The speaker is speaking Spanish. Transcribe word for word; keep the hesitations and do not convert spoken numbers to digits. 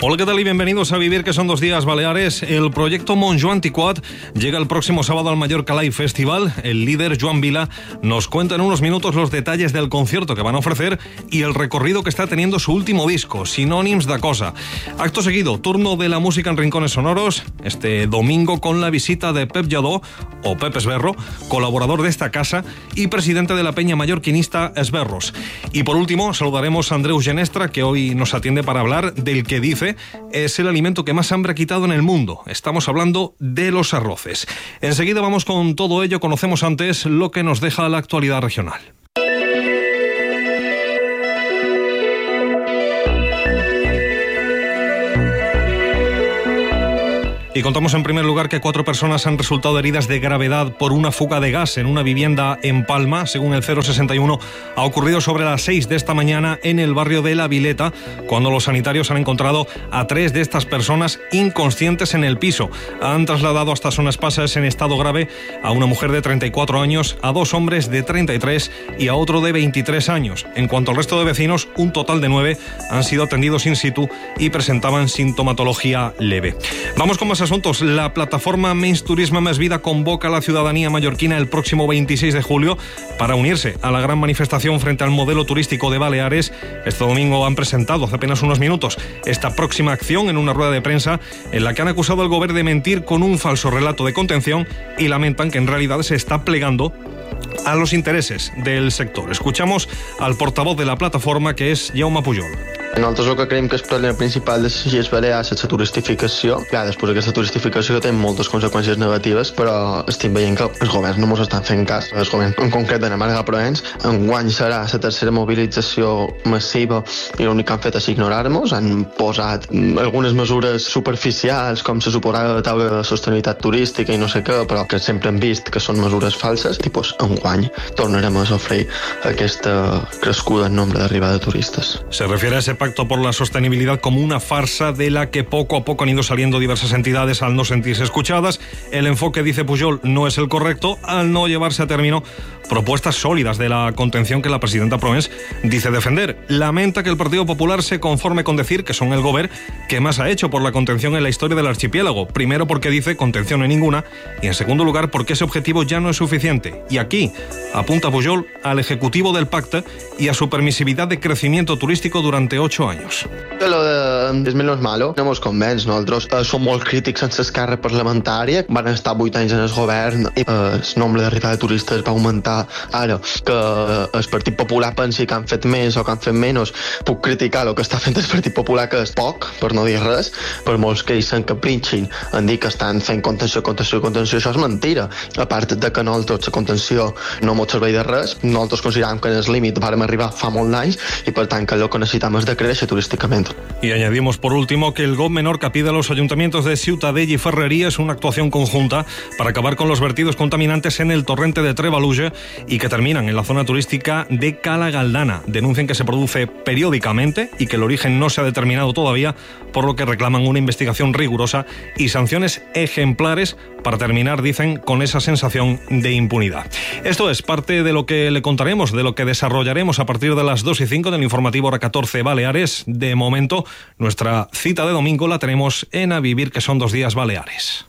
Hola, ¿qué tal y bienvenidos a Vivir, que son dos días Baleares? El proyecto Montjuïc Antiquat llega el próximo sábado al Mallorca Live Festival. El líder, Joan Vila, nos cuenta en unos minutos los detalles del concierto que van a ofrecer y el recorrido que está teniendo su último disco, Sinònims de Cosa. Acto seguido, turno de la música en Rincones Sonoros, este domingo con la visita de Pep Lladó, o Pep Esberro, colaborador de esta casa y presidente de la peña mallorquinista Esberros. Y por último, saludaremos a Andreu Genestra, que hoy nos atiende para hablar del que dice es el alimento que más hambre ha quitado en el mundo. Estamos hablando de los arroces. Enseguida vamos con todo ello. Conocemos antes lo que nos deja la actualidad regional. Y contamos en primer lugar que cuatro personas han resultado heridas de gravedad por una fuga de gas en una vivienda en Palma. Según el cero sesenta y uno, ha ocurrido sobre las seis de esta mañana en el barrio de La Vileta, cuando los sanitarios han encontrado a tres de estas personas inconscientes en el piso. Han trasladado hasta Son Espases en estado grave a una mujer de treinta y cuatro años, a dos hombres de treinta y tres y a otro de veintitrés años. En cuanto al resto de vecinos, un total de nueve han sido atendidos in situ y presentaban sintomatología leve. Vamos con más asuntos. La plataforma Menys Turisme Més Vida convoca a la ciudadanía mallorquina el próximo veintiséis de julio para unirse a la gran manifestación frente al modelo turístico de Baleares. Este domingo han presentado hace apenas unos minutos esta próxima acción en una rueda de prensa en la que han acusado al gobierno de mentir con un falso relato de contención y lamentan que en realidad se está plegando a los intereses del sector. Escuchamos al portavoz de la plataforma, que és Jaume Pujol. Nosaltres el que creiem que és el problema principal de les Illes Balears és la turistificació. Clar, després aquesta turistificació té moltes conseqüències negatives, però estem veient que els governs no ens estan fent cas. El govern en concret de Marga Proens, enguany serà la tercera mobilització massiva i l'únic que han fet és ignorar-nos. Han posat algunes mesures superficials, com la suposada taula de sostenibilitat turística i no sé què, però que sempre hem vist que són mesures falses. I doncs, enguany tornarem a sofrir aquesta crescuda en nombre d'arribada de turistes. Se refiere a ese pacto por la sostenibilidad como una farsa de la que poco a poco han ido saliendo diversas entidades al no sentirse escuchadas. El enfoque, dice Pujol, no es el correcto al no llevarse a término propuestas sólidas de la contención que la presidenta Proens dice defender. Lamenta que el Partido Popular se conforme con decir que son el gobierno que más ha hecho por la contención en la historia del archipiélago. Primero porque dice contención en ninguna y en segundo lugar porque ese objetivo ya no es suficiente. Y aquí apunta Pujol al ejecutivo del pacte y a su permisividad de crecimiento turístico durante ocho años. Lo de és menys malo no ens convenç. Nosaltres eh, som molt crítics en l'esquerra parlamentària. Van estar vuit anys en el govern i eh, el nombre d'arribada de turistes va augmentar. Ara que el Partit Popular pensi que han fet més o que han fet menys, puc criticar el que està fent el Partit Popular, que és poc, per no dir res, per molts que hi s'encapritxin en dir que estan fent contenció, contenció, contenció. Això és mentira. A part de que nosaltres la contenció no ens serveix de res, nosaltres considerem que en el límit vàrem arribar fa molts anys i per tant que el que necessitem és de créixer turísticamente. Y añadimos por último que el G O V Menorca pide a los ayuntamientos de Ciutadella y Ferrerías una actuación conjunta para acabar con los vertidos contaminantes en el torrente de Trebaluge y que terminan en la zona turística de Cala Galdana. Denuncian que se produce periódicamente y que el origen no se ha determinado todavía, por lo que reclaman una investigación rigurosa y sanciones ejemplares para terminar, dicen, con esa sensación de impunidad. Esto es parte de lo que le contaremos, de lo que desarrollaremos a partir de las dos y cinco del informativo Hora catorce Baleares. De momento, nuestra cita de domingo la tenemos en A Vivir, que son dos días Baleares.